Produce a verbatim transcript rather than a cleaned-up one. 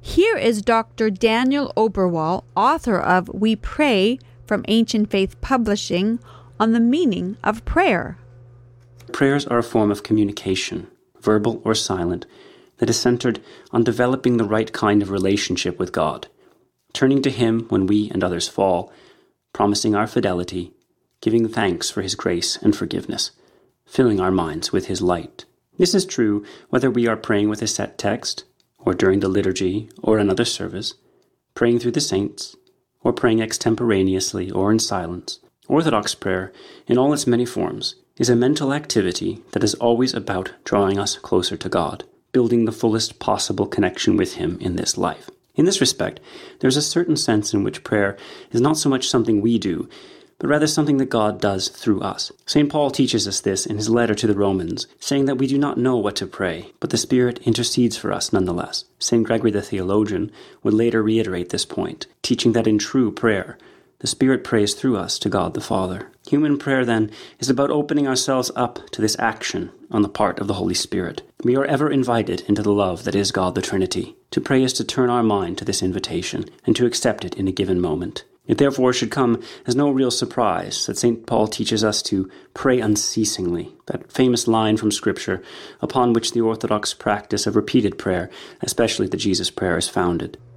Here is Doctor Daniel Oberwall, author of We Pray from Ancient Faith Publishing, on the meaning of prayer. Prayers are a form of communication, verbal or silent, that is centered on developing the right kind of relationship with God, turning to Him when we and others fall, promising our fidelity, giving thanks for His grace and forgiveness, filling our minds with His light. This is true whether we are praying with a set text, or during the liturgy or another service, praying through the saints, or praying extemporaneously or in silence. Orthodox prayer, in all its many forms, is a mental activity that is always about drawing us closer to God, building the fullest possible connection with Him in this life. In this respect, there is a certain sense in which prayer is not so much something we do, but rather something that God does through us. Saint Paul teaches us this in his letter to the Romans, saying that we do not know what to pray, but the Spirit intercedes for us nonetheless. Saint Gregory the theologian would later reiterate this point, teaching that in true prayer, the Spirit prays through us to God the Father. Human prayer, then, is about opening ourselves up to this action on the part of the Holy Spirit. We are ever invited into the love that is God the Trinity. To pray is to turn our mind to this invitation and to accept it in a given moment. It therefore should come as no real surprise that Saint Paul teaches us to pray unceasingly, that famous line from Scripture upon which the Orthodox practice of repeated prayer, especially the Jesus Prayer, is founded.